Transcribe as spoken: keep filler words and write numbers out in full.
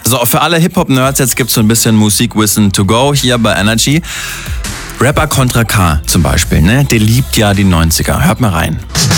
So, für alle Hip-Hop-Nerds, jetzt gibt's so ein bisschen Musikwissen to go hier bei Energy. Rapper Contra K zum Beispiel, ne? Der liebt ja die neunziger. Hört mal rein.